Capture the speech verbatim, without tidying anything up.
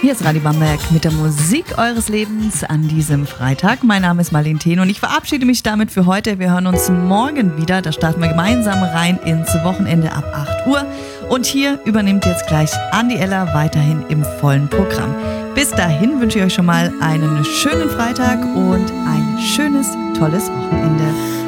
Hier ist Radio Bamberg mit der Musik eures Lebens an diesem Freitag. Mein Name ist Marlene Thien und ich verabschiede mich damit für heute. Wir hören uns morgen wieder. Da starten wir gemeinsam rein ins Wochenende ab acht Uhr. Und hier übernimmt jetzt gleich Andi Eller weiterhin im vollen Programm. Bis dahin wünsche ich euch schon mal einen schönen Freitag und ein schönes, tolles Wochenende.